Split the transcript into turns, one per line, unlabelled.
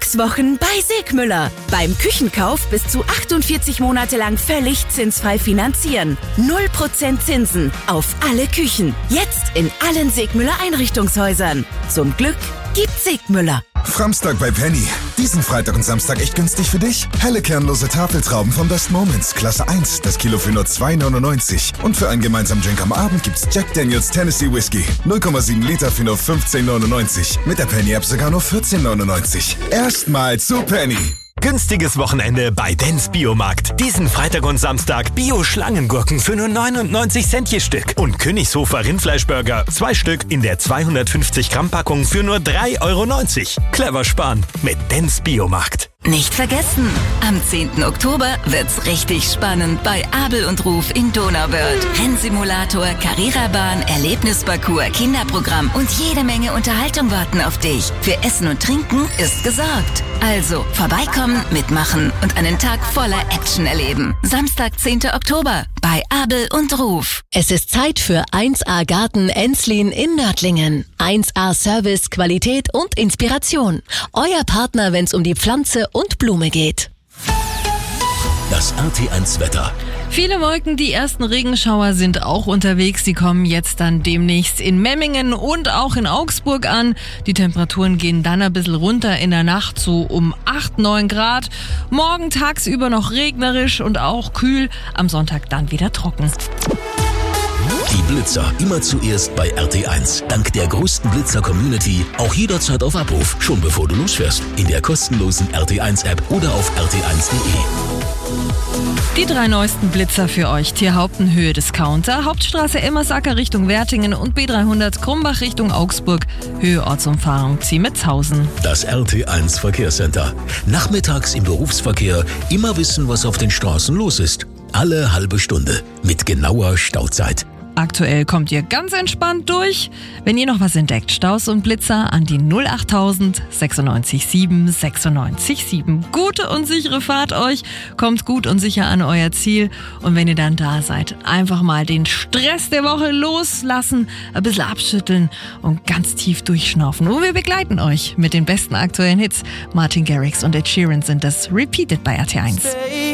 Glückswochen bei Segmüller. Beim Küchenkauf bis zu 48 Monate lang völlig zinsfrei finanzieren. 0% Zinsen auf alle Küchen. Jetzt in allen Segmüller Einrichtungshäusern. Zum Glück gibt Segmüller.
Framstag bei Penny. Diesen Freitag und Samstag echt günstig für dich? Helle kernlose Tafeltrauben vom Best Moments, Klasse 1, das Kilo für nur 2,99. Und für einen gemeinsamen Drink am Abend gibt's Jack Daniels Tennessee Whiskey. 0,7 Liter für nur 15,99. Mit der Penny-App sogar nur 14,99. Erstmal zu Penny.
Günstiges Wochenende bei Dens Biomarkt. Diesen Freitag und Samstag Bio-Schlangengurken für nur 99 Cent je Stück. Und Königshofer Rindfleischburger, 2 Stück in der 250 Gramm Packung für nur 3,90 Euro. Clever sparen mit Dens Biomarkt.
Nicht vergessen, am 10. Oktober wird's richtig spannend bei Abel und Ruf in Donauwörth. Rennsimulator, Carrera-Bahn, Erlebnisparcours, Kinderprogramm und jede Menge Unterhaltung warten auf dich. Für Essen und Trinken ist gesorgt. Also vorbeikommen, mitmachen und einen Tag voller Action erleben. Samstag, 10. Oktober bei Abel und Ruf.
Es ist Zeit für 1A Garten Enslin in Nördlingen. 1A Service, Qualität und Inspiration. Euer Partner, wenn's um die Pflanze und Blume geht.
Das RT1 Wetter.
Viele Wolken, die ersten Regenschauer sind auch unterwegs. Die kommen jetzt dann demnächst in Memmingen und auch in Augsburg an. Die Temperaturen gehen dann ein bisschen runter in der Nacht, so um 8-9 Grad. Morgen tagsüber noch regnerisch und auch kühl. Am Sonntag dann wieder trocken.
Die Blitzer immer zuerst bei RT1. Dank der größten Blitzer-Community auch jederzeit auf Abruf, schon bevor du losfährst. In der kostenlosen RT1-App oder auf rt1.de.
Die 3 neuesten Blitzer für euch. Tierhaupten Höhe Discounter, Hauptstraße Emmersacker Richtung Wertingen und B300 Krumbach Richtung Augsburg, Höhe Ortsumfahrung Ziemetzhausen.
Das RT1 Verkehrscenter. Nachmittags im Berufsverkehr immer wissen, was auf den Straßen los ist. Alle halbe Stunde mit genauer Stauzeit.
Aktuell kommt ihr ganz entspannt durch. Wenn ihr noch was entdeckt, Staus und Blitzer an die 08000 96 7 96 7. Gute und sichere Fahrt euch. Kommt gut und sicher an euer Ziel. Und wenn ihr dann da seid, einfach mal den Stress der Woche loslassen, ein bisschen abschütteln und ganz tief durchschnaufen. Und wir begleiten euch mit den besten aktuellen Hits. Martin Garrix und Ed Sheeran sind das Repeated bei RT1.